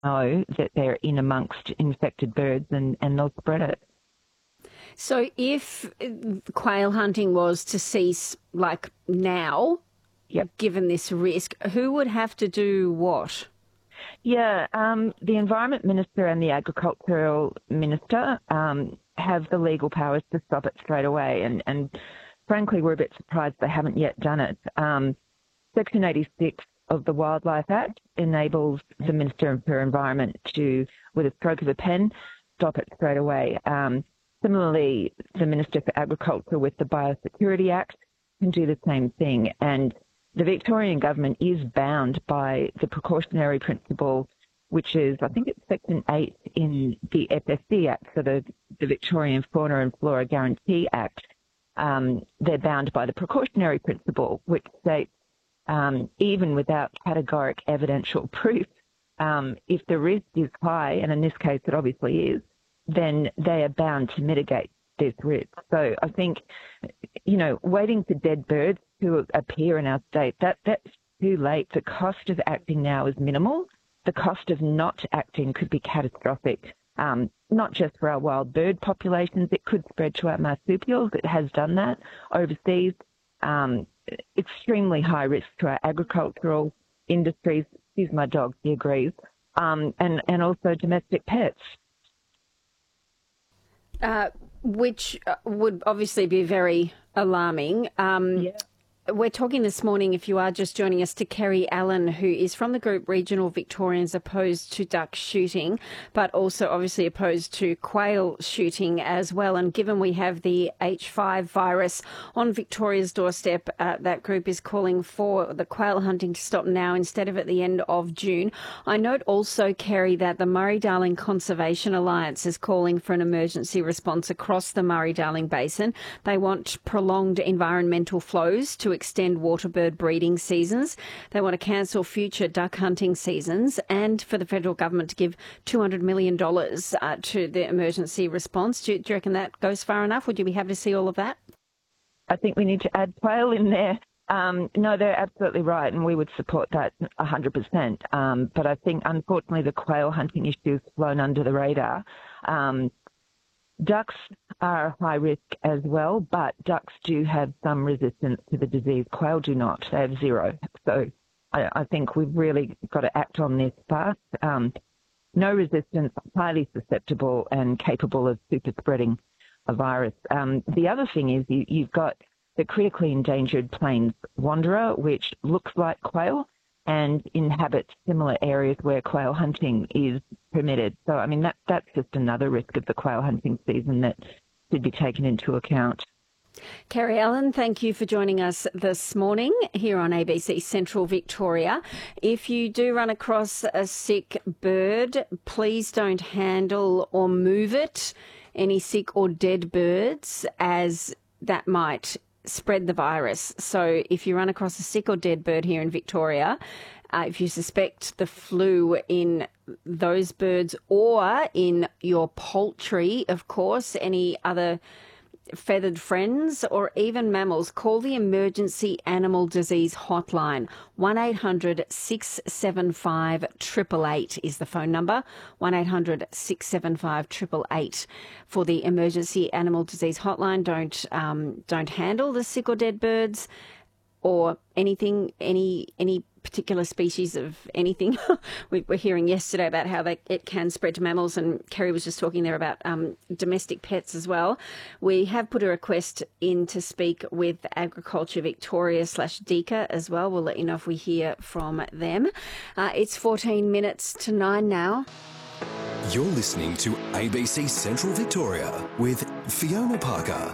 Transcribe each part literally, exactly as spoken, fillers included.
know that they're in amongst infected birds and, and they'll spread it. So if quail hunting was to cease, like now, yep. given this risk, who would have to do what? Yeah, um, the Environment Minister and the Agricultural Minister um, have the legal powers to stop it straight away, and, and frankly, we're a bit surprised they haven't yet done it. Um, Section eighty-six of the Wildlife Act enables the Minister for Environment to, with a stroke of a pen, stop it straight away. Um, similarly, the Minister for Agriculture with the Biosecurity Act can do the same thing, and the Victorian government is bound by the precautionary principle, which is, I think it's Section eight in the F S C Act, so the, the Victorian Fauna and Flora Guarantee Act. Um, they're bound by the precautionary principle, which states um, even without categoric evidential proof, um, if the risk is high, and in this case it obviously is, then they are bound to mitigate this risk. So I think, you know, waiting for dead birds to appear in our state, that that's too late. The cost of acting now is minimal. The cost of not acting could be catastrophic, um, not just for our wild bird populations. It could spread to our marsupials. It has done that overseas. Um, extremely high risk to our agricultural industries. Excuse my dog, he agrees. Um, and, and also domestic pets. Uh, which would obviously be very alarming. Um, yeah. We're talking this morning, if you are just joining us, to Kerry Allen, who is from the group Regional Victorians Opposed to Duck Shooting, but also obviously opposed to quail shooting as well. And given we have the H five virus on Victoria's doorstep, uh, that group is calling for the quail hunting to stop now instead of at the end of June. I note also, Kerry, that the Murray-Darling Conservation Alliance is calling for an emergency response across the Murray-Darling Basin. They want prolonged environmental flows to extend waterbird breeding seasons. They want to cancel future duck hunting seasons, and for the federal government to give two hundred million dollars uh, to the emergency response. Do you, do you reckon that goes far enough? Would you be happy to see all of that? I think we need to add quail in there. Um, no, they're absolutely right, and we would support that one hundred percent. Um, but I think, unfortunately, the quail hunting issue has flown under the radar. Um, Ducks are high risk as well, but ducks do have some resistance to the disease. Quail do not. They have zero. So I, I think we've really got to act on this fast. Um, no resistance, highly susceptible and capable of super spreading a virus. Um, the other thing is you, you've got the critically endangered plains wanderer, which looks like quail and inhabits similar areas where quail hunting is permitted. So, I mean, that that's just another risk of the quail hunting season that should be taken into account. Kerry Allen, thank you for joining us this morning here on A B C Central Victoria. If you do run across a sick bird, please don't handle or move it, any sick or dead birds, as that might spread the virus. So if you run across a sick or dead bird here in Victoria, uh, if you suspect the flu in those birds or in your poultry, of course, any other feathered friends or even mammals, call the Emergency Animal Disease Hotline. one eight hundred six seven five eight eight eight is the phone number. one eight hundred six seven five eight eight eight for the Emergency Animal Disease Hotline. Don't um, don't handle the sick or dead birds or anything, any any particular species of anything. We were hearing yesterday about how they, it can spread to mammals, and Kerry was just talking there about um, domestic pets as well. We have put a request in to speak with Agriculture Victoria slash DECA as well. We'll let you know if we hear from them. Uh, it's fourteen minutes to nine now. You're listening to A B C Central Victoria with Fiona Parker.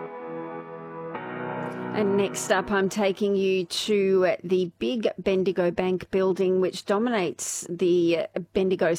And next up, I'm taking you to the big Bendigo Bank building, which dominates the Bendigo